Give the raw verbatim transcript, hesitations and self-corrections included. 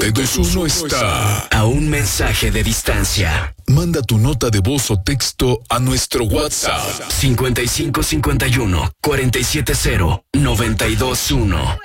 y dos uno está a un mensaje de distancia. Manda tu nota de voz o texto a nuestro WhatsApp cincuenta y cinco cincuenta y uno cuarenta y siete cero noventa y dos uno.